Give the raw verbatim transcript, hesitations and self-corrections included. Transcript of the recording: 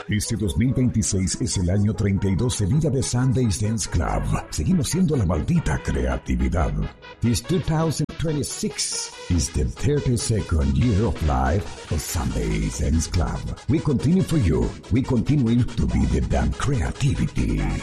Este dos mil veintiséis es el año treinta y dos de vida de Sundays Dance Club. Seguimos siendo la maldita creatividad. This two thousand twenty-six is the thirty-second year of life of Sundays Dance Club. We continue for you. We continue to be the damn creativity.